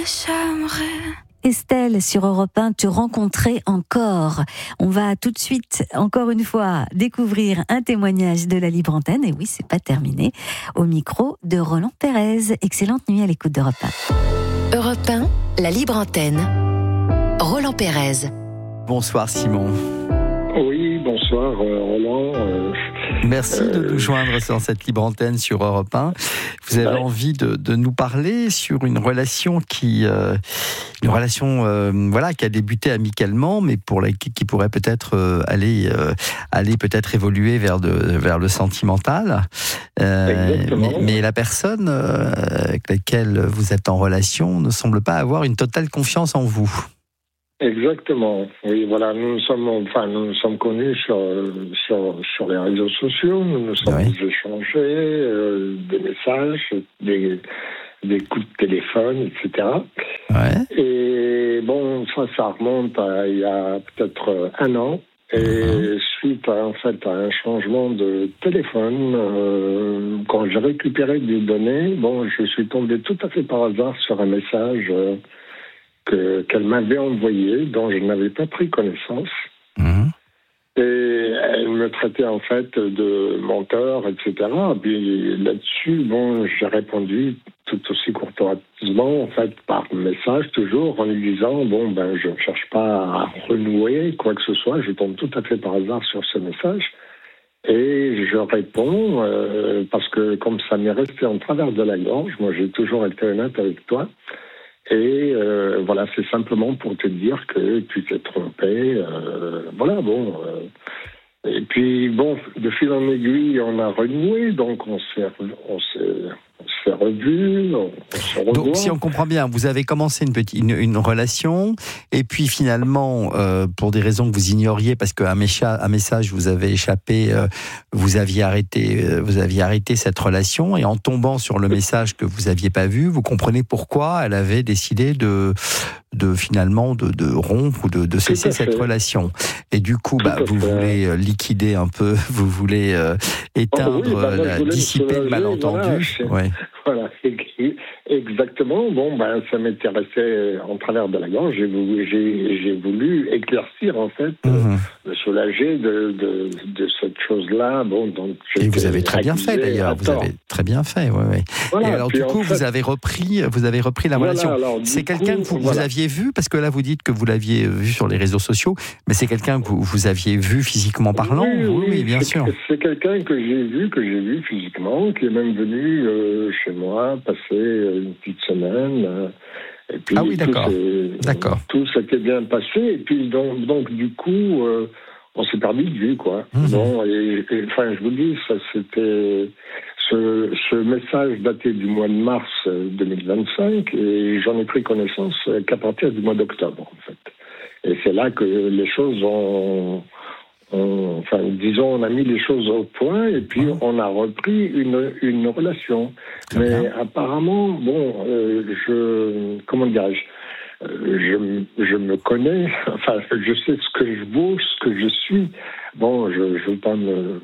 j'aimerais. Estelle, sur Europe 1, te rencontrer encore. On va tout de suite, encore une fois, découvrir un témoignage de la libre antenne. Et oui, c'est pas terminé. Au micro de Roland Pérez. Excellente nuit à l'écoute d'Europe 1. Europe 1, la libre antenne. Roland Pérez. Bonsoir Simon. Oui, bonsoir Roland. Merci de nous joindre dans cette libre antenne sur Europe 1. Vous avez envie de nous parler sur une relation qui a débuté amicalement, mais qui pourrait peut-être aller peut-être évoluer vers le sentimental. Mais la personne avec laquelle vous êtes en relation ne semble pas avoir une totale confiance en vous. Exactement. Oui, voilà, nous nous sommes connus sur les réseaux sociaux, nous nous sommes échangés des messages, des coups de téléphone, etc. Ouais. Et bon, ça remonte à il y a peut-être un an. Et suite à un changement de téléphone, quand j'ai récupéré des données, je suis tombé tout à fait par hasard sur un message qu'elle m'avait envoyé, dont je n'avais pas pris connaissance. Et elle me traitait en fait de menteur, etc. Puis là-dessus, j'ai répondu tout aussi courtoisement, en fait, par message, toujours en lui disant, je ne cherche pas à renouer quoi que ce soit, je tombe tout à fait par hasard sur ce message. Et je réponds, parce que comme ça m'est resté en travers de la gorge, moi j'ai toujours été honnête avec toi, et voilà, c'est simplement pour te dire que tu t'es trompé, et puis de fil en aiguille, on a renoué, donc on s'est revus, on se revoit. Donc si on comprend bien, vous avez commencé une relation, et puis finalement, pour des raisons que vous ignoriez, parce qu'un message vous avait échappé, vous aviez arrêté cette relation, et en tombant sur le message que vous n'aviez pas vu, vous comprenez pourquoi elle avait décidé de rompre ou de cesser cette relation. Et du coup, vous voulez liquider un peu, vous voulez éteindre, dissiper le malentendu. Voilà, exactement. Ça m'était resté en travers de la gorge. J'ai voulu éclaircir, en fait, me soulager de cette chose-là. Et vous avez très bien fait, d'ailleurs. Vous avez très bien fait, oui. Voilà, et alors, du coup, vous avez repris la relation. C'est quelqu'un que vous aviez vu, parce que là, vous dites que vous l'aviez vu sur les réseaux sociaux, mais c'est quelqu'un que vous aviez vu physiquement parlant? Oui, bien sûr. C'est quelqu'un que j'ai vu physiquement, qui est même venu chez moi passer une petite semaine. Et puis, d'accord. Tout s'était bien passé. Et puis, donc du coup, on s'est perdu de vue, quoi. Je vous dis, ça c'était... Ce message datait du mois de mars 2025, et j'en ai pris connaissance qu'à partir du mois d'octobre, en fait. Et c'est là que les choses on a mis les choses au point, et puis on a repris une relation. Mais apparemment, je me connais, je sais ce que je vaux, ce que je suis. Je veux pas me...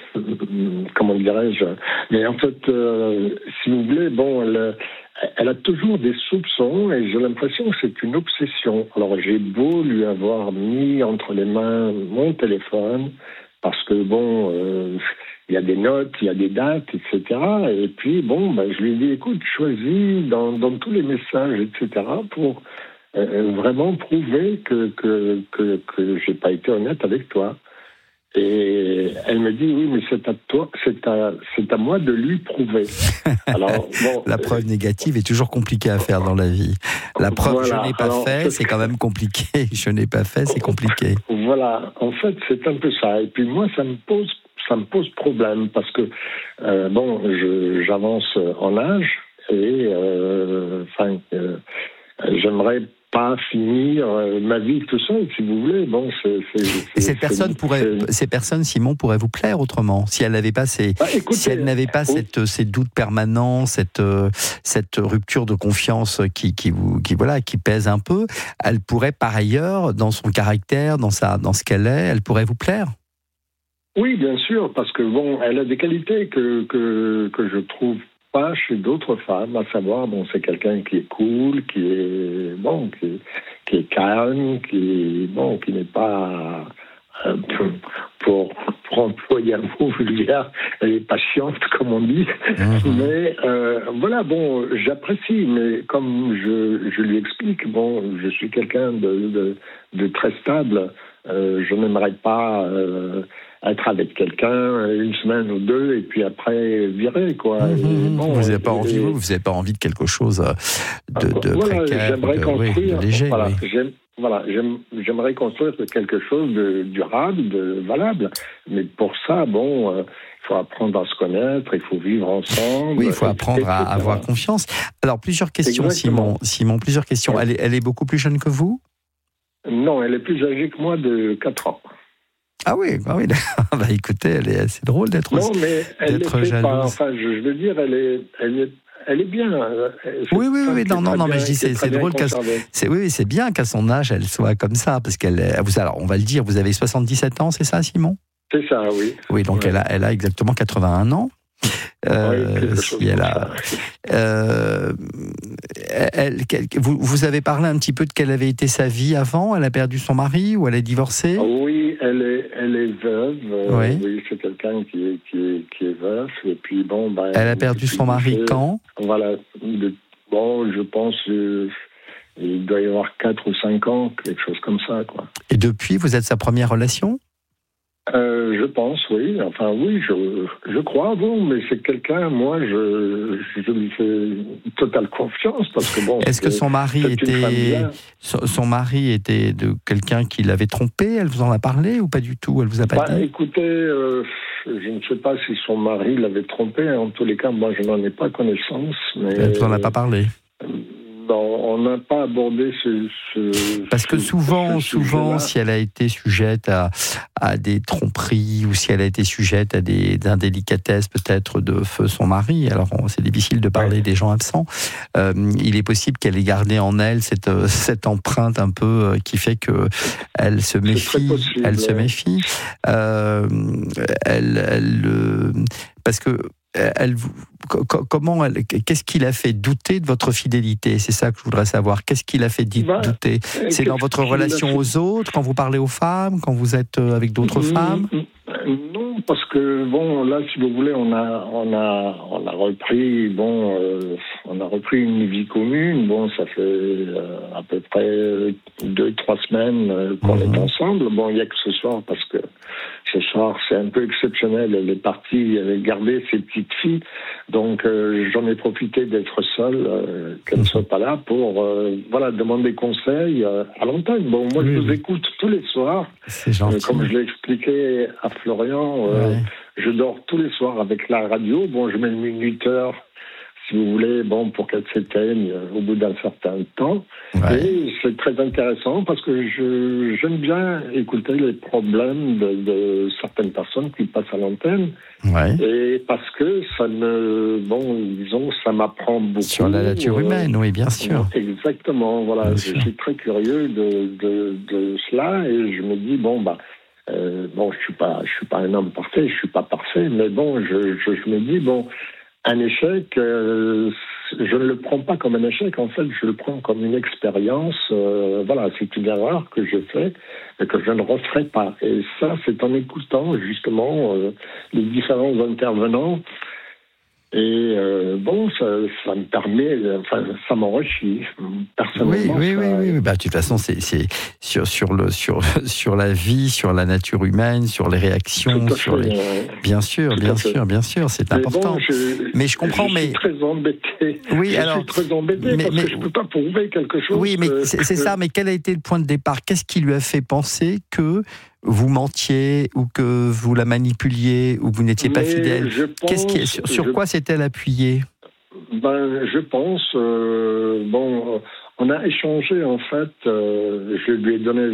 Mais en fait, si vous voulez, elle a toujours des soupçons, et j'ai l'impression que c'est une obsession. Alors j'ai beau lui avoir mis entre les mains mon téléphone, parce que il y a des notes, il y a des dates, etc. Et puis je lui ai dit, écoute, choisis dans tous les messages, etc. pour vraiment prouver que j'ai pas été honnête avec toi. Et elle me dit, oui, mais c'est à toi, c'est à moi de lui prouver. Alors, la preuve négative est toujours compliquée à faire dans la vie. La preuve, je n'ai pas fait, c'est quand même compliqué. Je n'ai pas fait, c'est compliqué. Voilà, en fait, c'est un peu ça. Et puis moi, ça me pose problème, parce que, j'avance en âge, et j'aimerais pas finir ma vie tout seul, si vous voulez. Et ces personnes, Simon, pourraient vous plaire autrement, si elle n'avait pas ces doutes permanents, cette rupture de confiance qui pèse un peu. Elle pourrait par ailleurs, dans son caractère, dans ce qu'elle est, elle pourrait vous plaire. Oui, bien sûr, parce que elle a des qualités que je trouve pas chez d'autres femmes, à savoir, bon, c'est quelqu'un qui est cool, qui est calme, qui n'est pas, pour employer un mot vulgaire, elle est patiente, comme on dit. Mais voilà, bon, j'apprécie, mais comme je lui explique, bon, je suis quelqu'un de très stable. Je n'aimerais pas être avec quelqu'un une semaine ou deux et puis après virer, quoi. Bon, vous n'avez pas envie, vous n'avez pas envie de quelque chose de voilà, précaire, j'aimerais construire, de léger. voilà, oui. J'aimerais construire quelque chose de durable, de valable. Mais pour ça, bon, il faut apprendre à se connaître, il faut vivre ensemble. Oui, il faut apprendre à avoir confiance. Alors, plusieurs questions, Simon, plusieurs questions. Ouais. Elle est beaucoup plus jeune que vous ? Non, elle est plus âgée que moi de 4 ans. Ah oui. Bah, écoutez, elle est assez drôle d'être jalouse. Non, mais elle je veux dire, elle est bien. Oui, non, mais je dis, c'est drôle c'est bien qu'à son âge, elle soit comme ça, parce alors, on va le dire, vous avez 77 ans, c'est ça, Simon ? C'est ça, oui. Oui, donc ouais. elle a exactement 81 ans. Vous avez parlé un petit peu de quelle avait été sa vie avant. Elle a perdu son mari ou elle est divorcée ? Oui, elle est veuve. Oui, c'est quelqu'un qui est veuf. Et puis bon, elle a perdu son mari quand ? Voilà. Je pense il doit y avoir 4 ou 5 ans, quelque chose comme ça, quoi. Et depuis, vous êtes sa première relation ? Je pense, oui. Enfin, oui, je crois, bon, mais c'est quelqu'un, moi, je lui fais totale confiance, parce que bon... Est-ce que son mari était de quelqu'un qui l'avait trompé ? Elle vous en a parlé ou pas du tout ? Elle vous a pas dit ? Écoutez, je ne sais pas si son mari l'avait trompé. En tous les cas, moi, je n'en ai pas connaissance. Mais elle vous en a pas parlé ? Non, on n'a pas abordé Parce que souvent, si elle a été sujette à des tromperies ou si elle a été sujette à des indélicatesses peut-être de feu son mari, alors c'est difficile de parler des gens absents, il est possible qu'elle ait gardé en elle cette empreinte un peu qui fait que elle se méfie. Parce que qu'est-ce qui l'a fait douter de votre fidélité ? C'est ça que je voudrais savoir. Qu'est-ce qui l'a fait douter ? C'est dans votre relation aux autres, quand vous parlez aux femmes, quand vous êtes avec d'autres femmes ? Non, parce que bon, là, si vous voulez, on a repris, on a repris une vie commune. Bon, ça fait à peu près 2-3 semaines qu'on est ensemble. Bon, il y a que ce soir, parce que ce soir, c'est un peu exceptionnel. Elle est partie garder ses petites filles. Donc, j'en ai profité d'être seul, qu'elle ne soit pas là, pour demander conseil à l'antenne. Bon, moi, je vous écoute tous les soirs. C'est gentil. Comme je l'ai expliqué à Florian, je dors tous les soirs avec la radio. Bon, je mets le minuteur, si vous voulez, pour qu'elle s'éteigne au bout d'un certain temps. Ouais. Et c'est très intéressant parce que j'aime bien écouter les problèmes de certaines personnes qui passent à l'antenne. Ouais. Et parce que ça m'apprend beaucoup. Sur la nature humaine, oui, bien sûr. Exactement, voilà. Je suis très curieux de cela et je me dis, je suis pas un homme parfait, je suis pas parfait, mais je me dis, un échec, je ne le prends pas comme un échec, en fait, je le prends comme une expérience. C'est une erreur que je fais et que je ne referai pas. Et ça, c'est en écoutant justement les différents intervenants. Et ça me permet, ça m'enrichit personnellement. Oui. De toute façon, c'est sur la vie, sur la nature humaine, sur les réactions, bien sûr, c'est important. Mais je comprends, je suis très embêté. Oui, je suis très embêté parce que je ne peux pas prouver quelque chose. Oui, mais c'est ça. Mais quel a été le point de départ ? Qu'est-ce qui lui a fait penser que vous mentiez ou que vous la manipuliez ou que vous n'étiez pas fidèle ? Sur quoi s'est-elle appuyée ? Je pense, on a échangé en fait. Je lui ai donné,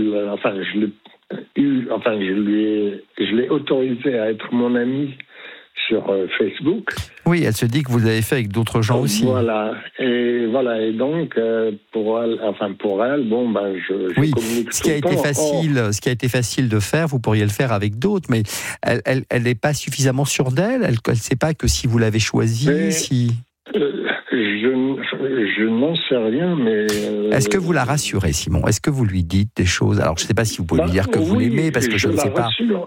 je l'ai autorisé à être mon ami sur Facebook. Oui, elle se dit que vous l'avez fait avec d'autres gens aussi. Voilà, et donc pour elle, je communique ce qui a été facile de faire, vous pourriez le faire avec d'autres, mais elle n'est pas suffisamment sûre d'elle. Elle ne sait pas que si vous l'avez choisi, Je n'en sais rien, mais... Est-ce que vous la rassurez, Simon ? Est-ce que vous lui dites des choses ? Alors, je ne sais pas si vous pouvez lui dire que vous l'aimez, parce que je ne sais pas.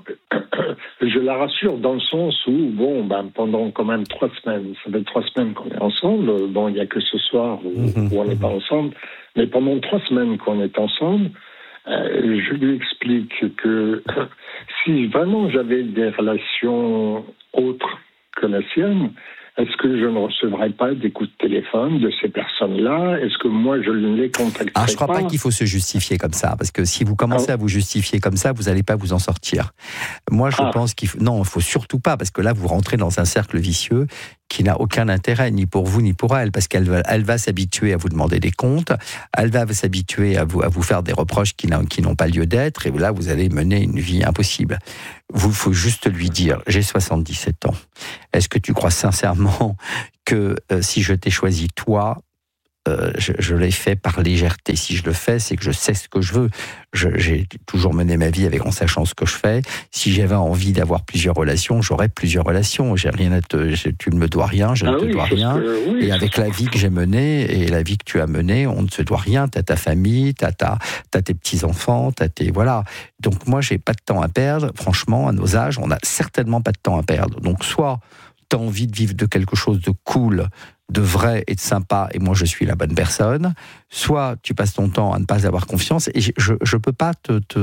Je la rassure dans le sens où, pendant quand même 3 semaines, ça fait 3 semaines qu'on est ensemble, il n'y a que ce soir où on n'est pas ensemble, mais pendant 3 semaines qu'on est ensemble, je lui explique que si vraiment j'avais des relations autres que la sienne, est-ce que je ne recevrais pas des coups de téléphone de ces personnes-là ? Est-ce que moi, je ne les contacterais pas ? Je ne crois pas qu'il faut se justifier comme ça, parce que si vous commencez à vous justifier comme ça, vous n'allez pas vous en sortir. Moi, je pense qu'il faut... Non, il ne faut surtout pas, parce que là, vous rentrez dans un cercle vicieux qui n'a aucun intérêt, ni pour vous, ni pour elle, parce qu'elle va s'habituer à vous demander des comptes, elle va s'habituer à vous faire des reproches qui n'ont pas lieu d'être, et là, vous allez mener une vie impossible. Il faut juste lui dire, j'ai 77 ans. Est-ce que tu crois sincèrement que si je t'ai choisi toi, je l'ai fait par légèreté. Si je le fais, c'est que je sais ce que je veux. J'ai toujours mené ma vie en sachant ce que je fais. Si j'avais envie d'avoir plusieurs relations, j'aurais plusieurs relations. J'ai rien tu ne me dois rien, je ne te dois rien. Et avec la vie que j'ai menée et la vie que tu as menée, on ne se doit rien. T'as ta famille, t'as tes petits-enfants, voilà. Donc moi, j'ai pas de temps à perdre. Franchement, à nos âges, on n'a certainement pas de temps à perdre. Donc soit t'as envie de vivre de quelque chose de cool, de vrai et de sympa, et moi je suis la bonne personne, soit tu passes ton temps à ne pas avoir confiance, et je peux pas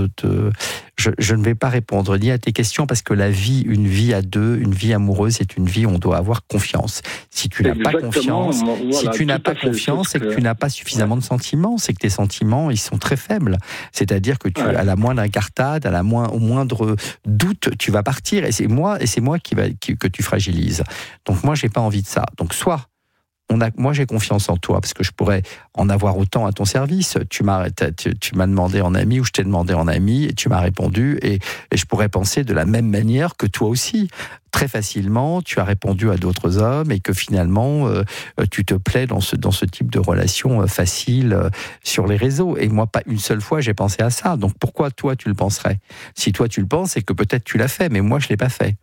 je ne vais pas répondre ni à tes questions, parce que une vie à deux, une vie amoureuse, c'est une vie où on doit avoir confiance. Si tu n'as pas confiance, c'est que tu n'as pas suffisamment de sentiments, c'est que tes sentiments, ils sont très faibles. C'est-à-dire que à la moindre incartade, au moindre doute, tu vas partir, et c'est moi que tu fragilises. Donc moi, j'ai pas envie de ça. Donc soit moi, j'ai confiance en toi, parce que je pourrais en avoir autant à ton service. Tu m'as demandé en ami, ou je t'ai demandé en ami, et tu m'as répondu, et je pourrais penser de la même manière que toi aussi. Très facilement, tu as répondu à d'autres hommes, et que finalement, tu te plais dans ce type de relation facile sur les réseaux. Et moi, pas une seule fois, j'ai pensé à ça. Donc pourquoi toi, tu le penserais ? Si toi, tu le penses, c'est que peut-être tu l'as fait, mais moi, je l'ai pas fait.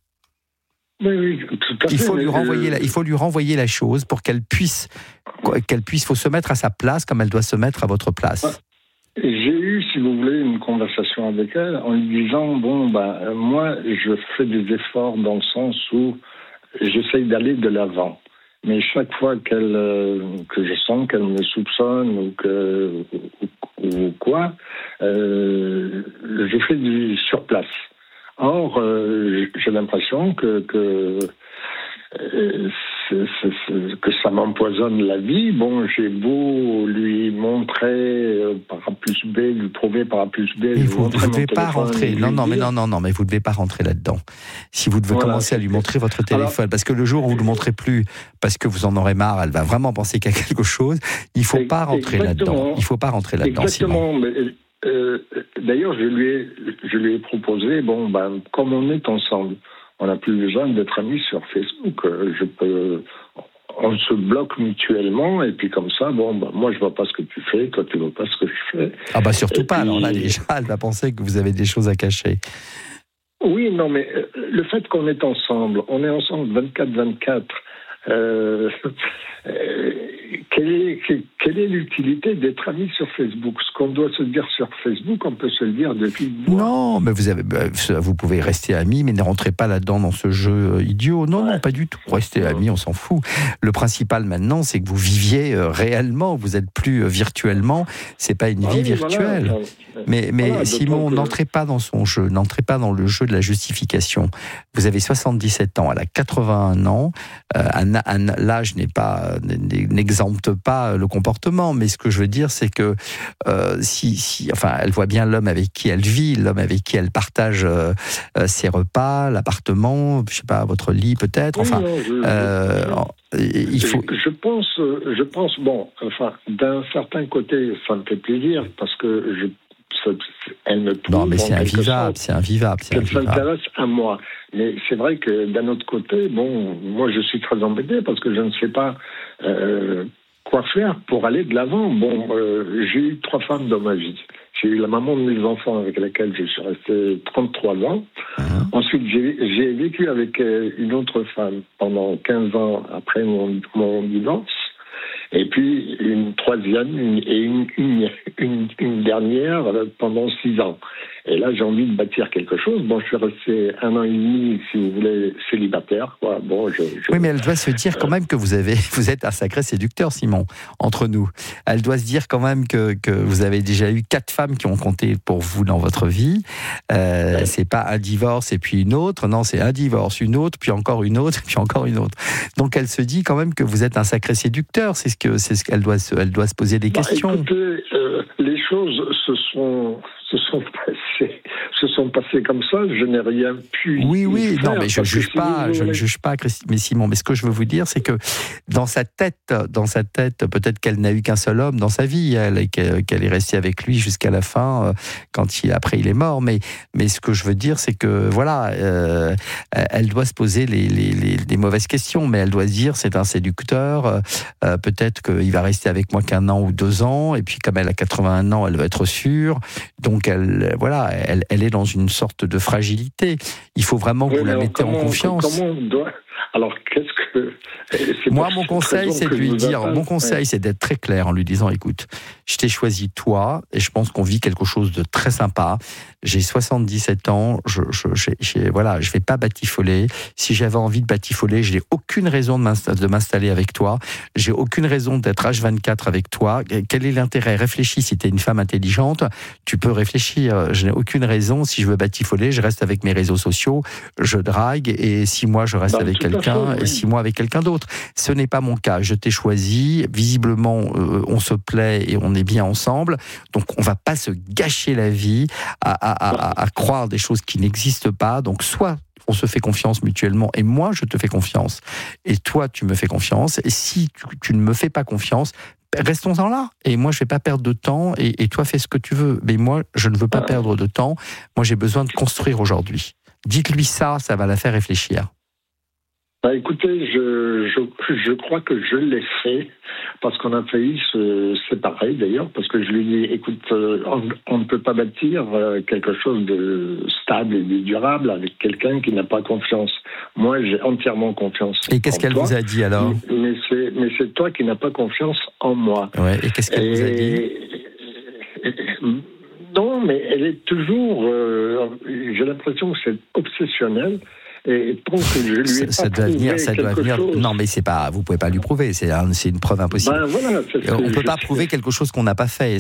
Oui, tout à fait. Il faut lui renvoyer la chose pour qu'elle puisse, faut se mettre à sa place comme elle doit se mettre à votre place. J'ai eu, si vous voulez, une conversation avec elle en lui disant, moi, je fais des efforts dans le sens où j'essaye d'aller de l'avant. Mais chaque fois que je sens qu'elle me soupçonne ou quoi, je fais du sur place. Or, j'ai l'impression que ça m'empoisonne la vie. J'ai beau lui montrer par A plus B, lui prouver par A plus B. Mais vous ne devez pas rentrer. Non, mais vous ne devez pas rentrer là-dedans. Si vous devez commencer à lui montrer votre téléphone, parce que le jour où vous ne le montrez plus, parce que vous en aurez marre, elle va vraiment penser qu'il y a quelque chose. Il ne faut pas rentrer là-dedans. Il ne faut pas rentrer là-dedans. Exactement. D'ailleurs, je lui ai proposé, comme on est ensemble, on n'a plus besoin d'être amis sur Facebook. On se bloque mutuellement, et puis comme ça, moi je vois pas ce que tu fais, toi tu vois pas ce que je fais. Surtout pas. Alors là, déjà, elle va penser que vous avez des choses à cacher. Oui, non, mais le fait qu'on est ensemble, on est ensemble 24/24. Quelle est l'utilité d'être amis sur Facebook ? Ce qu'on doit se dire sur Facebook, on peut se le dire depuis... Non, mais vous pouvez rester amis, mais ne rentrez pas là-dedans dans ce jeu idiot. Non, pas du tout. Restez amis, on s'en fout. Le principal maintenant, c'est que vous viviez réellement, vous n'êtes plus virtuellement. C'est pas une vie virtuelle. Voilà. Mais Simon, n'entrez pas dans son jeu, n'entrez pas dans le jeu de la justification. Vous avez 77 ans, elle a 81 ans. L'âge n'exempte pas le comportement, mais ce que je veux dire, c'est que elle voit bien l'homme avec qui elle vit, l'homme avec qui elle partage ses repas, l'appartement, je sais pas, votre lit peut-être. Je pense, d'un certain côté, ça me fait plaisir parce que elle me prouve. Non, mais c'est invivable. Elle s'intéresse à moi. Mais c'est vrai que d'un autre côté, moi je suis très embêté parce que je ne sais pas quoi faire pour aller de l'avant. Bon, j'ai eu 3 femmes dans ma vie. J'ai eu la maman de mes enfants avec laquelle je suis resté 33 ans. Ensuite, j'ai vécu avec une autre femme pendant 15 ans après mon divorce. Et puis une troisième et une dernière pendant 6 ans. Et là, j'ai envie de bâtir quelque chose. Bon, je suis resté 1 an et demi, si vous voulez, célibataire, quoi. Bon, oui, mais elle doit se dire quand même que vous êtes un sacré séducteur, Simon, entre nous. Elle doit se dire quand même que vous avez déjà eu 4 femmes qui ont compté pour vous dans votre vie. C'est pas un divorce et puis une autre. Non, c'est un divorce, une autre, puis encore une autre, puis encore une autre. Donc elle se dit quand même que vous êtes un sacré séducteur. C'est ce qu'elle doit se poser des questions. Écoutez, les choses se sont passées comme ça. Je n'ai rien pu. Oui, non, mais je ne juge pas, mais Simon. Mais ce que je veux vous dire, c'est que dans sa tête, peut-être qu'elle n'a eu qu'un seul homme dans sa vie, et qu'elle est restée avec lui jusqu'à la fin, après il est mort. Mais ce que je veux dire, c'est que voilà, elle doit se poser les mauvaises questions, mais elle doit se dire, c'est un séducteur. Peut-être qu'il va rester avec moi qu'1 an ou 2 ans, et puis comme elle a 81 ans, elle va être sûre. Donc elle est dans une sorte de fragilité. Il faut vraiment que vous la mettez en confiance. Alors, qu'est-ce que... Moi, mon conseil, c'est de lui dire... Mon conseil, c'est d'être très clair en lui disant, écoute, je t'ai choisi toi, et je pense qu'on vit quelque chose de très sympa. J'ai 77 ans, je vais pas batifoler. Si j'avais envie de batifoler, je n'ai aucune raison de m'installer avec toi. J'ai aucune raison d'être H24 avec toi. Quel est l'intérêt ? Réfléchis, si tu es une femme intelligente, tu peux réfléchir. Je n'ai aucune raison, si je veux batifoler, je reste avec mes réseaux sociaux, je drague, et 6 mois, je reste avec quelqu'un, et 6 mois avec quelqu'un d'autre. Ce n'est pas mon cas. Je t'ai choisi. Visiblement, on se plaît et on est bien ensemble. Donc, on va pas se gâcher la vie à croire des choses qui n'existent pas. Donc, soit on se fait confiance mutuellement, et moi, je te fais confiance, et toi, tu me fais confiance. Et si tu ne me fais pas confiance, restons-en là. Et moi, je vais pas perdre de temps, et toi, fais ce que tu veux. Mais moi, je ne veux pas perdre de temps. Moi, j'ai besoin de construire aujourd'hui. Dites-lui ça va la faire réfléchir. Écoutez, je crois que je l'ai fait, parce qu'on a failli se séparer d'ailleurs, parce que je lui ai dit, écoute, on ne peut pas bâtir quelque chose de stable et de durable avec quelqu'un qui n'a pas confiance. Moi, j'ai entièrement confiance. Et qu'est-ce qu'elle vous a dit alors ? Mais c'est toi qui n'as pas confiance en moi. Ouais, et qu'est-ce qu'elle vous a dit ? Non, mais elle est toujours... j'ai l'impression que c'est obsessionnel. Et tant que je lui ai ça doit venir. Non, mais c'est pas. Vous pouvez pas lui prouver. C'est une preuve impossible. On peut pas prouver quelque chose qu'on n'a pas fait.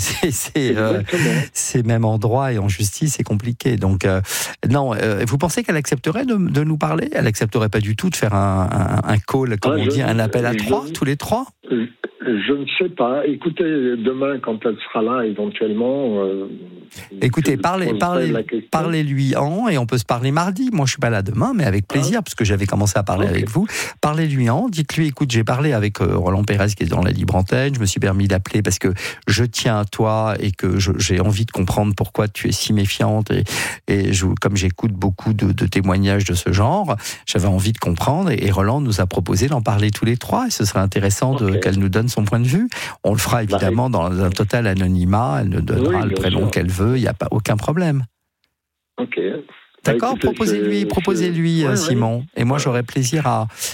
C'est même en droit et en justice, c'est compliqué. Donc non. Vous pensez qu'elle accepterait de nous parler ? Elle accepterait pas du tout de faire un call, comme on dit, un appel à 3, tous les 3 ? Je ne sais pas. Écoutez, demain, quand elle sera là, éventuellement... Écoutez, parlez-lui et on peut se parler mardi. Moi, je suis pas là demain, mais avec plaisir, parce que j'avais commencé à parler avec vous. Parlez-lui dites-lui, écoute, j'ai parlé avec Roland Pérez, qui est dans la libre antenne, je me suis permis d'appeler parce que je tiens à toi et que j'ai envie de comprendre pourquoi tu es si méfiante, et comme j'écoute beaucoup de témoignages de ce genre, j'avais envie de comprendre, et Roland nous a proposé d'en parler tous les 3, et ce serait intéressant qu'elle nous donne son point de vue. On le fera évidemment dans un total anonymat, elle nous donnera le prénom qu'elle veut, il n'y a pas aucun problème. Ok. D'accord, proposez-lui, Simon. Oui. Et moi, j'aurais plaisir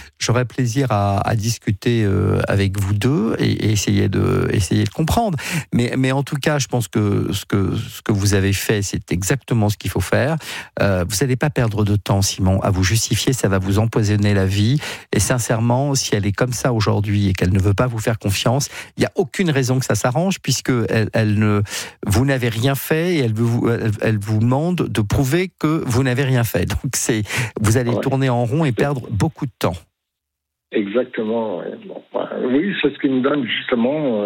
à discuter avec vous deux et essayer de comprendre. Mais en tout cas, je pense que ce que vous avez fait, c'est exactement ce qu'il faut faire. Vous n'allez pas perdre de temps, Simon, à vous justifier. Ça va vous empoisonner la vie. Et sincèrement, si elle est comme ça aujourd'hui et qu'elle ne veut pas vous faire confiance, il n'y a aucune raison que ça s'arrange, puisque vous n'avez rien fait, et elle vous demande de prouver que vous n'avez rien fait. Donc vous allez tourner en rond et perdre beaucoup de temps. Exactement. Ouais. Bon, oui, c'est ce qui me donne justement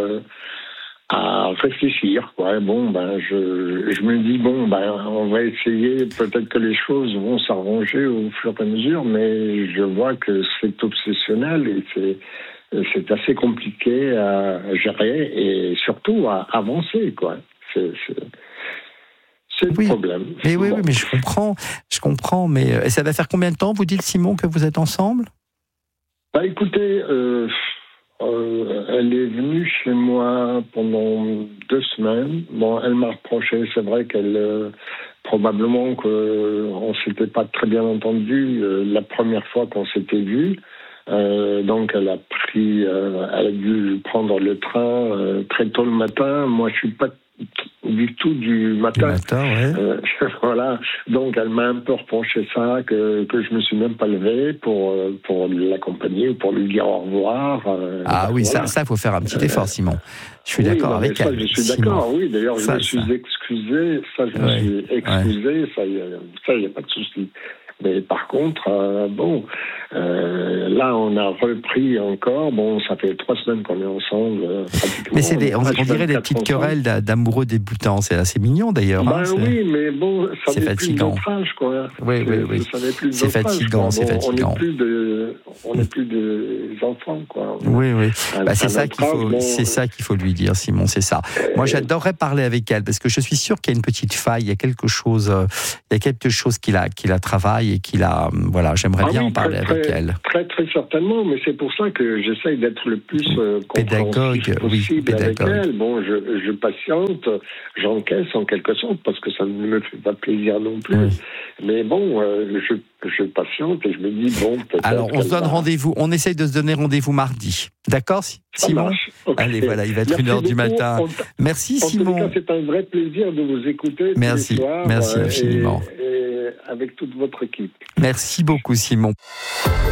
à réfléchir. Ouais. Bon, je me dis on va essayer. Peut-être que les choses vont s'arranger au fur et à mesure, mais je vois que c'est obsessionnel et c'est assez compliqué à gérer et surtout à avancer, quoi. C'est le problème. Mais oui, mais je comprends. Mais ça va faire combien de temps, vous dites, Simon, que vous êtes ensemble ? Écoutez, Elle est venue chez moi pendant 2 semaines. Bon, elle m'a reproché, c'est vrai qu'elle... probablement qu'on ne s'était pas très bien entendu la première fois qu'on s'était vu. Donc elle a dû prendre le train très tôt le matin. Moi, je suis pas du tout du matin. Voilà. Donc elle m'a un peu reproché ça, que je me suis même pas levé pour l'accompagner ou pour lui dire au revoir. Oui, voilà. Ça faut faire un petit effort, Simon. Je suis d'accord avec elle. Je suis d'accord, oui. D'ailleurs, je me suis excusé. Ça, il n'y a pas de souci. Mais par contre, là, on a repris encore. Bon, ça fait 3 semaines qu'on est ensemble. Mais on dirait des petites querelles d'amoureux débutants. C'est assez mignon, d'ailleurs. Oui, mais bon, ça n'est plus de notre âge, quoi. Oui. C'est fatigant, c'est fatigant. On n'est plus des enfants, quoi. Oui. C'est ça qu'il faut lui dire, Simon, c'est ça. Moi, j'adorerais parler avec elle, parce que je suis sûr qu'il y a une petite faille, il y a quelque chose qui la travaille et qui la... Voilà, j'aimerais bien en parler avec elle. Très, très certainement, mais c'est pour ça que j'essaye d'être le plus pédagogue possible avec elle. Bon, je patiente, j'encaisse en quelque sorte, parce que ça ne me fait pas plaisir non plus. Oui. Mais bon, je patiente et je me dis, bon, peut-être... Alors, on se donne rendez-vous, on essaye de se donner rendez-vous mardi. D'accord, Simon ? Okay. Allez, voilà, il va être 1h du matin. Merci, Simon. En tout cas, c'est un vrai plaisir de vous écouter. Merci, merci infiniment. Et avec toute votre équipe. Merci beaucoup, Simon.